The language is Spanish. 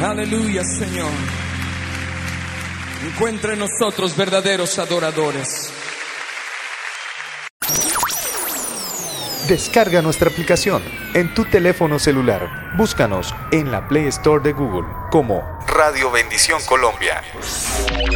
Aleluya, Señor. Encuentra en nosotros verdaderos adoradores. Descarga nuestra aplicación en tu teléfono celular. Búscanos en la Play Store de Google como Radio Bendición Colombia.